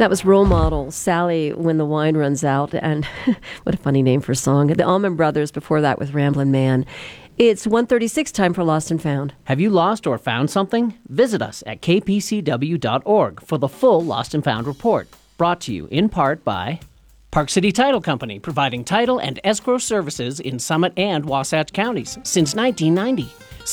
That was Role Model, Sally When the Wine Runs Out, and what a funny name for a song. The Allman Brothers before that with Ramblin' Man. It's 1:36, time for Lost and Found. Have you lost or found something? Visit us at kpcw.org for the full Lost and Found report. Brought to you in part by Park City Title Company, providing title and escrow services in Summit and Wasatch counties since 1990.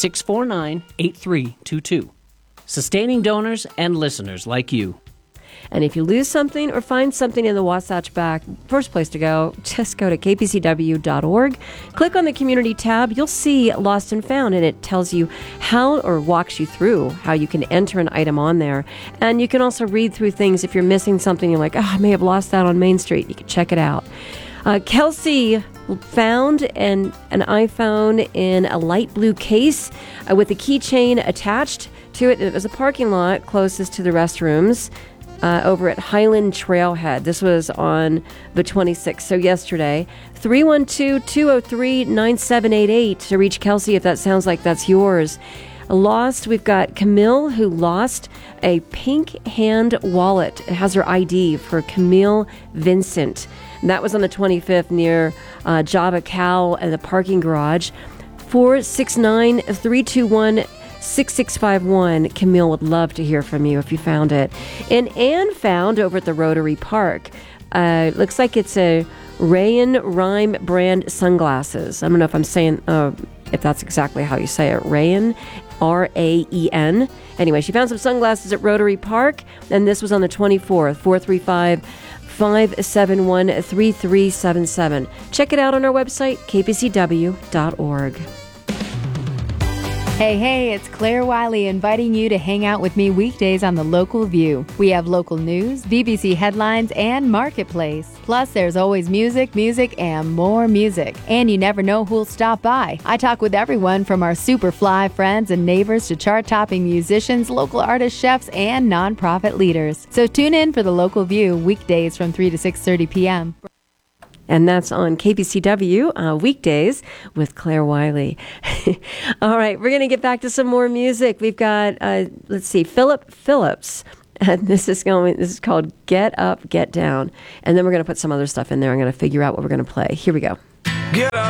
649-8322. Sustaining donors and listeners like you. And if you lose something or find something in the Wasatch Back, first place to go, just go to kpcw.org. Click on the community tab. You'll see Lost and Found, and it tells you how, or walks you through how you can enter an item on there. And you can also read through things if you're missing something. You're like, I may have lost that on Main Street. You can check it out. Kelsey found an iPhone in a light blue case with a keychain attached to it. It was a parking lot closest to the restrooms. Over at Highland Trailhead. This was on the 26th, so yesterday. 312-203-9788 to reach Kelsey if that sounds like that's yours. Lost, we've got Camille, who lost a pink hand wallet. It has her ID for Camille Vincent. And that was on the 25th near Java Cal and the parking garage. 469-321-6651. Camille would love to hear from you if you found it. And Anne found over at the Rotary Park, looks like it's a Rayen Rhyme brand sunglasses. I don't know if I'm saying, if that's exactly how you say it. Rayen, R-A-E-N. Anyway, she found some sunglasses at Rotary Park, and this was on the 24th, 435-571-3377. Check it out on our website, kpcw.org. Hey, it's Claire Wiley inviting you to hang out with me weekdays on The Local View. We have local news, BBC headlines, and Marketplace. Plus, there's always music, and more music. And you never know who'll stop by. I talk with everyone from our super fly friends and neighbors to chart-topping musicians, local artists, chefs, and nonprofit leaders. So tune in for The Local View weekdays from 3 to 6:30 p.m. And that's on KPCW weekdays with Claire Wiley. All right, we're going to get back to some more music. We've got, let's see, Philip Phillips. And this is called Get Up, Get Down. And then we're going to put some other stuff in there. I'm going to figure out what we're going to play. Here we go. Get up.